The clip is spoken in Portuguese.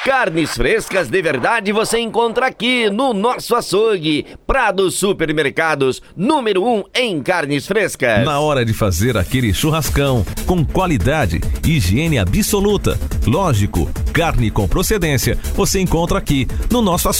Carnes frescas de verdade você encontra aqui no nosso açougue. Prado Supermercados, número 1 em carnes frescas. Na hora de fazer aquele churrascão, com qualidade, higiene absoluta, lógico, carne com procedência, você encontra aqui no nosso açougue.